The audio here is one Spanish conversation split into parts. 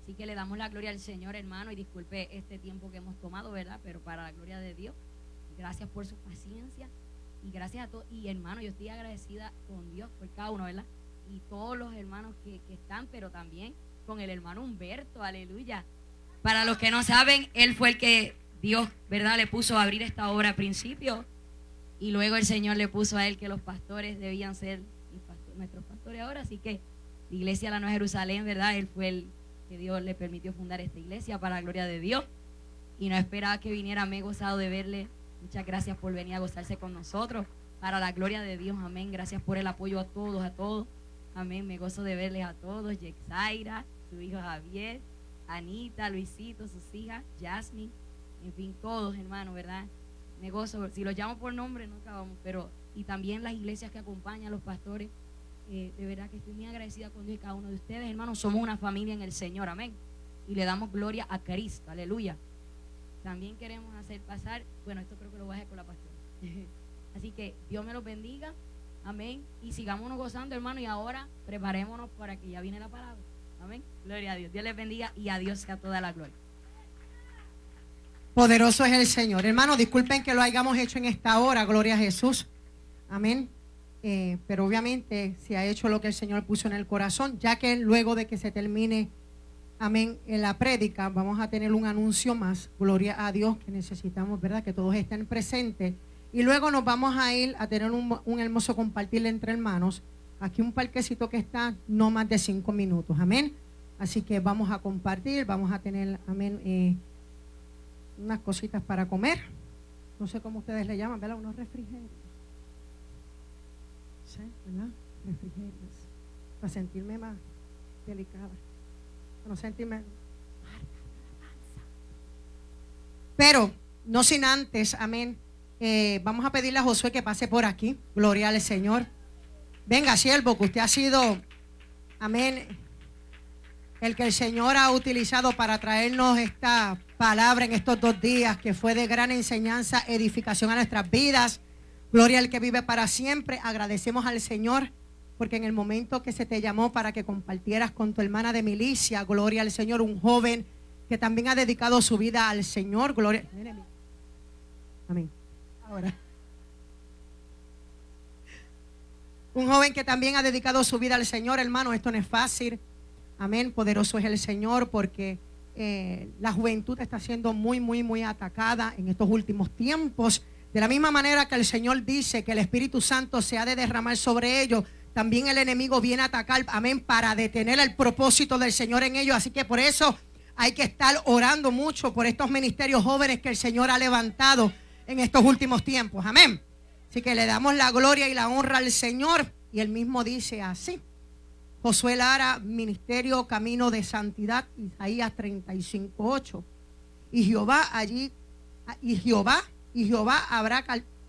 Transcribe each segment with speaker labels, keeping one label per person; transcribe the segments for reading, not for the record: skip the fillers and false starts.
Speaker 1: Así que le damos la gloria al Señor, hermano, y disculpe este tiempo que hemos tomado, ¿verdad? Pero para la gloria de Dios, gracias por su paciencia y gracias a todos. Y hermano, yo estoy agradecida con Dios por cada uno, ¿verdad? Y todos los hermanos que están, pero también con el hermano Humberto, aleluya. Para los que no saben, él fue el que Dios, ¿verdad?, le puso a abrir esta obra al principio, y luego el Señor le puso a él que los pastores debían ser nuestros pastores ahora. Así que la iglesia La Nueva Jerusalén, ¿verdad?, él fue el que Dios le permitió fundar esta iglesia para la gloria de Dios, y no esperaba que viniera. Me he gozado de verle. Muchas gracias por venir a gozarse con nosotros para la gloria de Dios, amén. Gracias por el apoyo a todos, amén. Me gozo de verles a todos, Yexaira, su hijo Javier, Anita, Luisito, sus hijas, Jasmine, en fin, todos, hermanos, ¿verdad? Me gozo, si los llamo por nombre no acabamos, pero y también las iglesias que acompañan, los pastores, de verdad que estoy muy agradecida con Dios y cada uno de ustedes, hermanos. Somos una familia en el Señor, amén, y le damos gloria a Cristo, aleluya. También queremos hacer pasar, bueno, esto creo que lo voy a hacer con la pastora. Así que Dios me los bendiga, amén, y sigámonos gozando, hermano, y ahora preparémonos para que ya viene la palabra, amén. Gloria a Dios. Dios les bendiga y a Dios sea toda la gloria.
Speaker 2: Poderoso es el Señor. Hermano, disculpen que lo hayamos hecho en esta hora, gloria a Jesús, amén. Pero obviamente se ha hecho lo que el Señor puso en el corazón, ya que luego de que se termine, amén, en la prédica, vamos a tener un anuncio más, gloria a Dios, que necesitamos, ¿verdad?, que todos estén presentes. Y luego nos vamos a ir a tener un hermoso compartir entre hermanos. Aquí un parquecito que está no más de 5 minutos, amén. Así que vamos a compartir, vamos a tener, amén, unas cositas para comer. No sé cómo ustedes le llaman, ¿verdad? Unos refrigerios. Sí, ¿verdad? Refrigerios. Para sentirme más delicada. Para no sentirme... Pero, no sin antes, amén, vamos a pedirle a Josué que pase por aquí. Gloria al Señor. Venga, siervo, que usted ha sido, amén, el que el Señor ha utilizado para traernos esta palabra en estos 2 días, que fue de gran enseñanza, edificación a nuestras vidas. Gloria al que vive para siempre. Agradecemos al Señor porque en el momento que se te llamó para que compartieras con tu hermana de milicia, gloria al Señor, un joven que también ha dedicado su vida al Señor. Gloria. Amén. Ahora. Un joven que también ha dedicado su vida al Señor, hermano. Esto no es fácil. Amén. Poderoso es el Señor porque la juventud está siendo muy atacada en estos últimos tiempos. De la misma manera que el Señor dice que el Espíritu Santo se ha de derramar sobre ellos, también el enemigo viene a atacar, amén, para detener el propósito del Señor en ellos. Así que por eso hay que estar orando mucho por estos ministerios jóvenes que el Señor ha levantado en estos últimos tiempos, amén. Así que le damos la gloria y la honra al Señor. Y él mismo dice así: Josué Lara, Ministerio Camino de Santidad, Isaías 35:8. Y Jehová habrá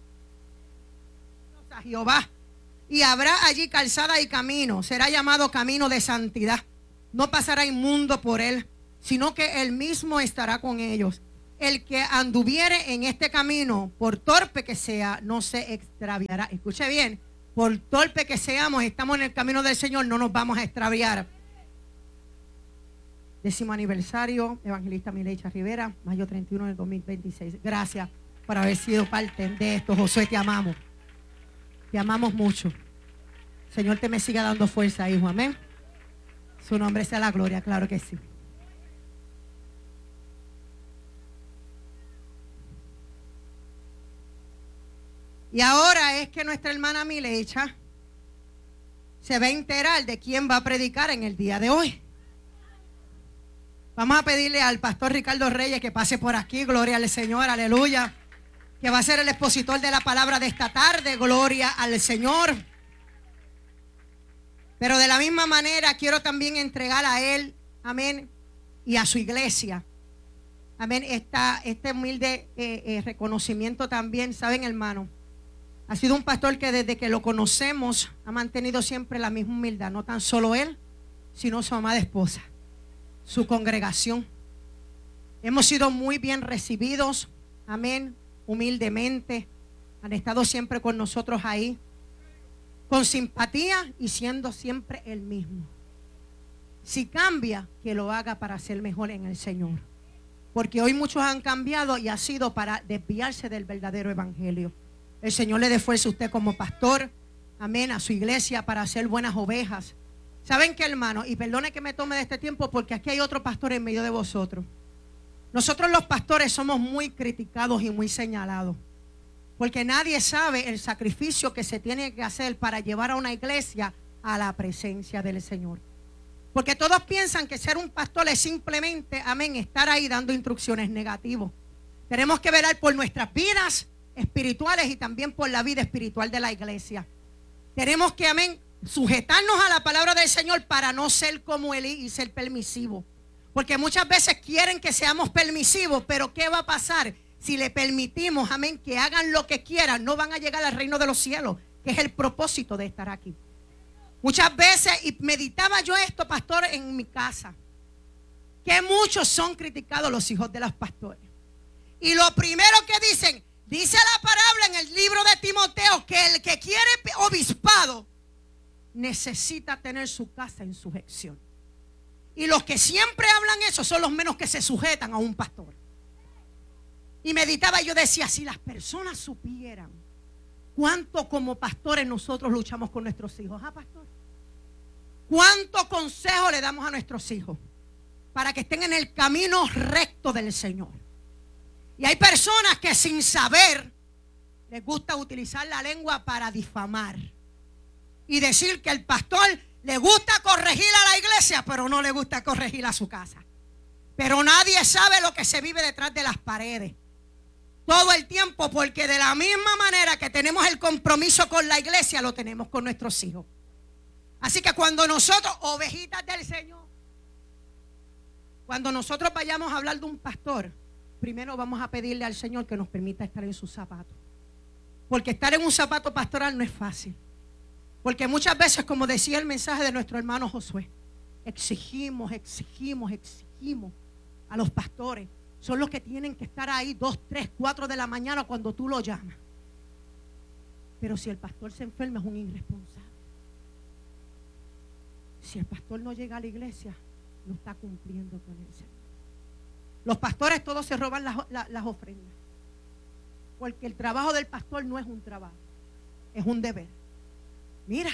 Speaker 2: Jehová, y habrá allí calzada y camino, será llamado camino de santidad. No pasará inmundo por él, sino que él mismo estará con ellos. El que anduviere en este camino, por torpe que sea, no se extraviará. Escuche bien, por torpe que seamos, estamos en el camino del Señor, no nos vamos a extraviar. 10º aniversario, Evangelista Milecha Rivera, mayo 31 del 2026. Gracias por haber sido parte de esto. Josué, te amamos. Te amamos mucho. Señor, te me siga dando fuerza, hijo. Amén. Su nombre sea la gloria, claro que sí. Y ahora es que nuestra hermana Milecha se va a enterar de quién va a predicar en el día de hoy. Vamos a pedirle al pastor Ricardo Reyes que pase por aquí. Gloria al Señor, aleluya. Que va a ser el expositor de la palabra de esta tarde. Gloria al Señor. Pero de la misma manera quiero también entregar a él, amén, y a su iglesia, amén, este humilde reconocimiento también. Saben, hermano, ha sido un pastor que desde que lo conocemos ha mantenido siempre la misma humildad. No tan solo él, sino su amada esposa, su congregación. Hemos sido muy bien recibidos, amén, humildemente. Han estado siempre con nosotros ahí, con simpatía y siendo siempre el mismo. Si cambia, que lo haga para ser mejor en el Señor. Porque hoy muchos han cambiado y ha sido para desviarse del verdadero evangelio. El Señor le dé fuerza a usted como pastor, amén, a su iglesia para ser buenas ovejas. ¿Saben qué, hermano? Y perdone que me tome de este tiempo porque aquí hay otro pastor en medio de vosotros. Nosotros los pastores somos muy criticados y muy señalados. Porque nadie sabe el sacrificio que se tiene que hacer para llevar a una iglesia a la presencia del Señor. Porque todos piensan que ser un pastor es simplemente, amén, estar ahí dando instrucciones negativas. Tenemos que velar por nuestras vidas espirituales y también por la vida espiritual de la iglesia. Tenemos que, amén, sujetarnos a la palabra del Señor para no ser como Elí y ser permisivos. Porque muchas veces quieren que seamos permisivos, pero ¿qué va a pasar? Si le permitimos, amén, que hagan lo que quieran, no van a llegar al reino de los cielos, que es el propósito de estar aquí. Muchas veces, y meditaba yo esto, pastor, en mi casa, que muchos son criticados los hijos de los pastores. Y lo primero que dicen, dice la palabra en el libro de Timoteo, que el que quiere obispado necesita tener su casa en sujeción. Y los que siempre hablan eso son los menos que se sujetan a un pastor. Y meditaba y yo decía, si las personas supieran cuánto como pastores nosotros luchamos con nuestros hijos. ¿Ah, pastor? ¿Cuánto consejo le damos a nuestros hijos para que estén en el camino recto del Señor? Y hay personas que sin saber les gusta utilizar la lengua para difamar y decir que el pastor le gusta corregir a la iglesia, pero no le gusta corregir a su casa. Pero nadie sabe lo que se vive detrás de las paredes todo el tiempo, porque de la misma manera que tenemos el compromiso con la iglesia, lo tenemos con nuestros hijos. Así que cuando nosotros, ovejitas del Señor, cuando nosotros vayamos a hablar de un pastor, primero vamos a pedirle al Señor que nos permita estar en sus zapatos. Porque estar en un zapato pastoral no es fácil. Porque muchas veces, como decía el mensaje de nuestro hermano Josué, exigimos a los pastores. Son los que tienen que estar ahí 2, 3, 4 de la mañana cuando tú lo llamas. Pero si el pastor se enferma es un irresponsable. Si el pastor no llega a la iglesia, no está cumpliendo con el Señor. Los pastores todos se roban las ofrendas. Porque el trabajo del pastor no es un trabajo, es un deber. Mira,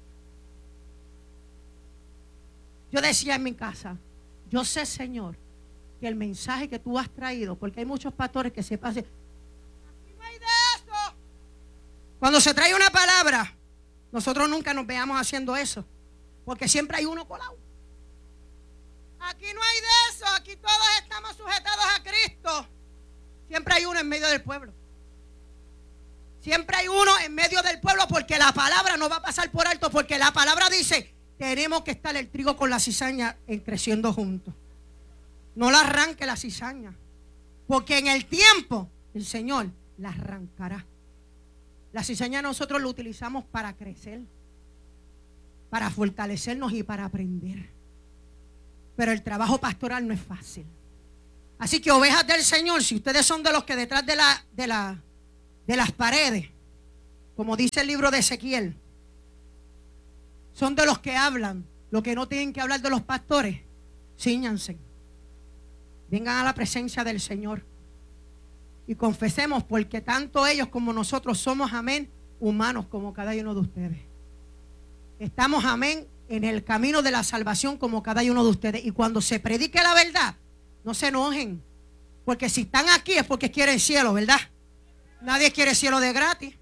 Speaker 2: yo decía en mi casa, yo sé, Señor, que el mensaje que tú has traído, porque hay muchos pastores que se pasan, aquí no hay de eso. Cuando se trae una palabra, nosotros nunca nos veamos haciendo eso, porque siempre hay uno colado. Aquí no hay de eso, aquí todos estamos sujetados a Cristo. Siempre hay uno en medio del pueblo. Siempre hay uno en medio del pueblo, porque la palabra no va a pasar por alto, porque la palabra dice, tenemos que estar el trigo con la cizaña creciendo juntos. No la arranque la cizaña, porque en el tiempo el Señor la arrancará. La cizaña nosotros lo utilizamos para crecer, para fortalecernos y para aprender. Pero el trabajo pastoral no es fácil. Así que, ovejas del Señor, si ustedes son de los que detrás de las paredes, como dice el libro de Ezequiel, son de los que hablan lo que no tienen que hablar de los pastores, cíñanse. Vengan a la presencia del Señor y confesemos, porque tanto ellos como nosotros somos, amén, humanos como cada uno de ustedes. Estamos, amén, en el camino de la salvación como cada uno de ustedes. Y cuando se predique la verdad, no se enojen, porque si están aquí es porque quieren cielo, ¿verdad? Nadie quiere cielo de gratis.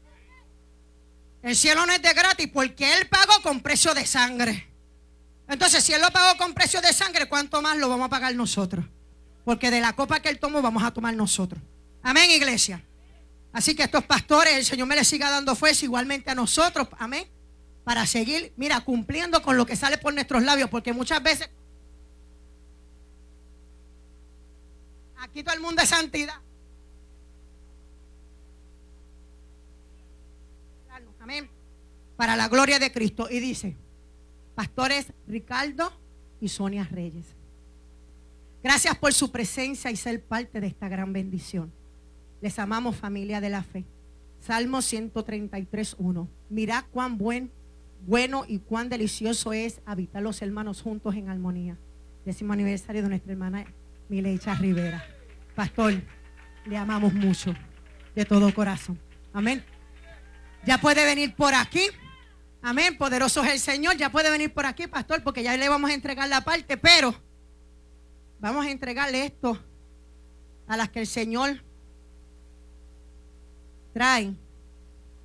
Speaker 2: El cielo no es de gratis porque Él pagó con precio de sangre. Entonces, si Él lo pagó con precio de sangre, ¿cuánto más lo vamos a pagar nosotros? Porque de la copa que Él tomó vamos a tomar nosotros. Amén, iglesia. Así que estos pastores, el Señor me les siga dando fuerza igualmente a nosotros. Amén. Para seguir, mira, cumpliendo con lo que sale por nuestros labios. Porque muchas veces aquí todo el mundo es santidad. Amén. Para la gloria de Cristo. Y dice, pastores Ricardo y Sonia Reyes, gracias por su presencia y ser parte de esta gran bendición. Les amamos, familia de la fe. Salmo 133:1. Mirad cuán buen, bueno y cuán delicioso es habitar los hermanos juntos en armonía. 10º aniversario de nuestra hermana Milecha Rivera. Pastor, le amamos mucho, de todo corazón. Amén. Ya puede venir por aquí. Amén. Poderoso es el Señor. Ya puede venir por aquí, pastor, porque ya le vamos a entregar la parte, pero vamos a entregarle esto a las que el Señor trae